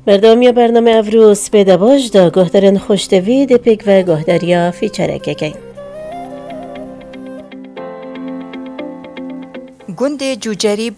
مردمی برنامه افروز به دباج دا گهدارن خوشتوی دپیک و گهداریا فیچرک اگین. گند جوجری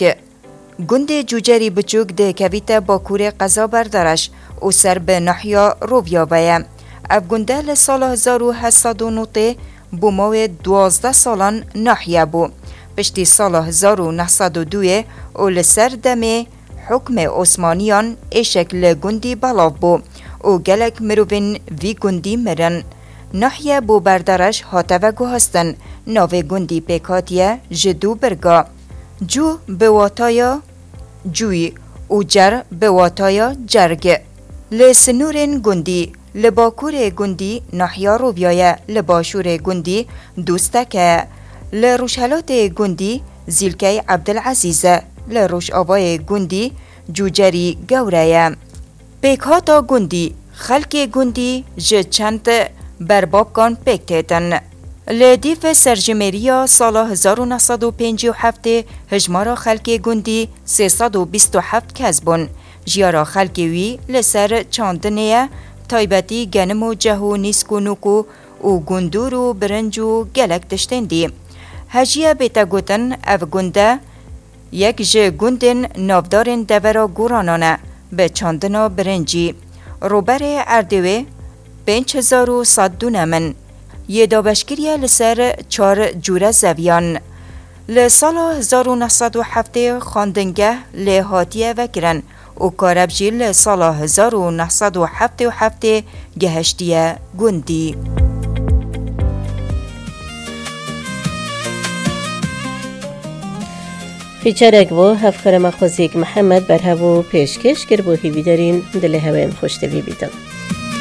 بچوک ده کویت باکور قضا بردارش او سر به نحیا روبیا بایم. اف گنده لسال 1809 بومو 12 سالان نحیا بو. پشتی سال 1902 او لسر دمه حکم عثمانیان اشکل گندی بلاو بو او گلک مروین وی گندی مرن. نحیا بو بردارش هاتوگو هستن ناو گندی پیکاتیه جدو برگا. جو بواتایا جوی او جر بواتایا جرگ. لسنورن گندی لباکور گندی نحیا رو بیایه لباشور گندی دوستکه. لروشهلات گندی زیلکی عبدالعزیزه لروش آبای گندی جوجری گوره. پیکاتا گندی خلک گندی جه چند برباب کن پیکتیتن. لدیف سرجمریا سال 1957 هجمارا خلک گندی 327 کسبون. جیارا خلک وی لسر چاندنه تایبتی گنم و جهو نیسکو نوکو و گندور و برنج و گلک دشتندی. هجیه بیتا گوتن اف گنده یک جه گندن نافدارن دورا گورانانه به چاندنا برنجی. روبر اردوه 5100 دونمن. یه دابشگیریه لسر 4 جوره زویان. لسال 1907 خاندنگه لحاتیه وکرن و کاربجی لسال 1977 گهشتیه گندی. فیچرک و هفکر مخوزیک محمد بر هوا پیشکش گر بو هیوی دارین دل هوایم خوشتوی بیدم.